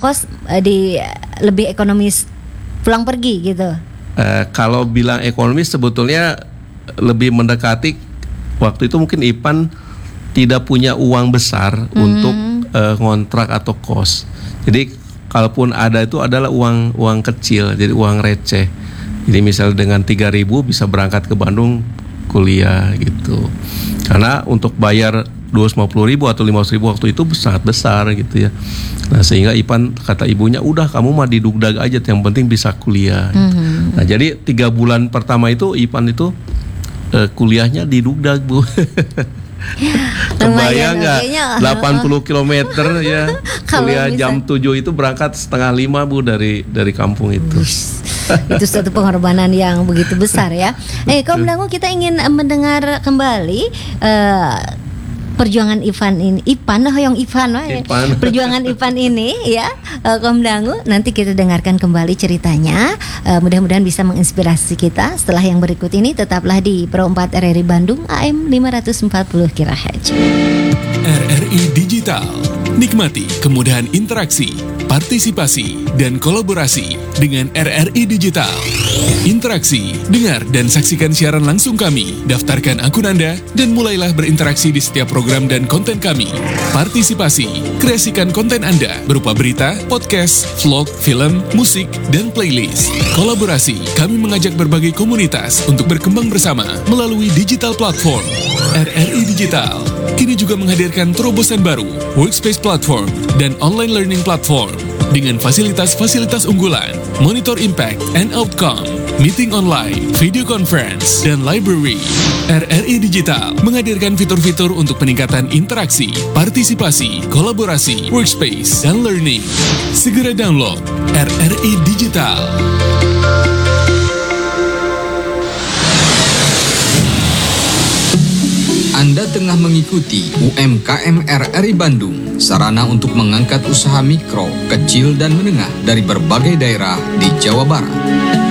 ngekos di lebih ekonomis pulang pergi gitu? Kalau bilang ekonomis sebetulnya lebih mendekati waktu itu mungkin Ipan tidak punya uang besar untuk ngontrak atau kos. Jadi kalaupun ada itu adalah uang kecil, jadi uang receh. Jadi misalnya dengan 3.000 bisa berangkat ke Bandung kuliah gitu. Karena untuk bayar 250.000 atau 500.000 waktu itu sangat besar gitu ya. Nah sehingga Ipan kata ibunya, udah kamu mah di Dugdag aja, yang penting bisa kuliah. Gitu. Nah jadi 3 bulan pertama itu Ipan itu kuliahnya di Dugdag, Bu. Kebayang nggak? 80 km ya. Kuliah jam 7 itu berangkat 4:30, Bu, dari kampung itu. Itu suatu pengorbanan yang begitu besar ya. Kaum Dangu, kita ingin mendengar kembali perjuangan perjuangan Ipan ini ya, Kaum Dangu. Nanti kita dengarkan kembali ceritanya. Mudah-mudahan bisa menginspirasi kita. Setelah yang berikut ini, tetaplah di Pro 4 RRI Bandung AM 540 kHz. RRI Digital. Nikmati kemudahan interaksi, partisipasi, dan kolaborasi dengan RRI Digital. Interaksi, dengar dan saksikan siaran langsung kami. Daftarkan akun Anda dan mulailah berinteraksi di setiap program dan konten kami. Partisipasi, kreasikan konten Anda berupa berita, podcast, vlog, film, musik, dan playlist. Kolaborasi, kami mengajak berbagai komunitas untuk berkembang bersama melalui digital platform. RRI Digital kini juga menghadirkan terobosan baru, workspace platform, dan online learning platform dengan fasilitas-fasilitas unggulan, monitor impact and outcome, meeting online, video conference, dan library. RRI Digital menghadirkan fitur-fitur untuk peningkatan interaksi, partisipasi, kolaborasi, workspace, dan learning. Segera download RRI Digital. Anda tengah mengikuti UMKM RRI Bandung, sarana untuk mengangkat usaha mikro, kecil, dan menengah dari berbagai daerah di Jawa Barat.